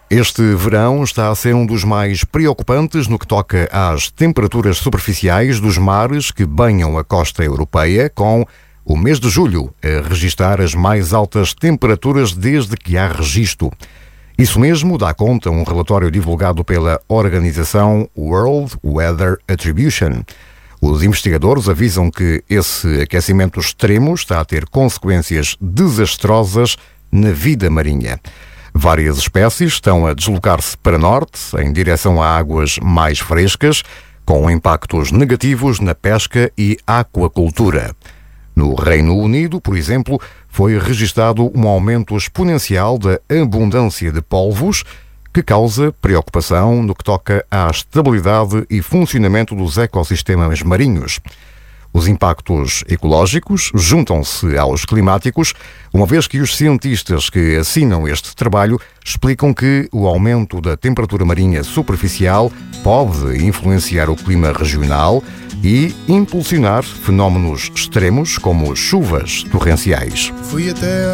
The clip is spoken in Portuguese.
Este verão está a ser um dos mais preocupantes no que toca às temperaturas superficiais dos mares que banham a costa europeia, com o mês de julho a registrar as mais altas temperaturas desde que há registro. Isso mesmo dá conta um relatório divulgado pela organização World Weather Attribution. Os investigadores avisam que esse aquecimento extremo está a ter consequências desastrosas na vida marinha. Várias espécies estão a deslocar-se para norte, em direção a águas mais frescas, com impactos negativos na pesca e aquacultura. No Reino Unido, por exemplo, foi registado um aumento exponencial da abundância de polvos, que causa preocupação no que toca à estabilidade e funcionamento dos ecossistemas marinhos. Os impactos ecológicos juntam-se aos climáticos, uma vez que os cientistas que assinam este trabalho explicam que o aumento da temperatura marinha superficial pode influenciar o clima regional e impulsionar fenómenos extremos como chuvas torrenciais.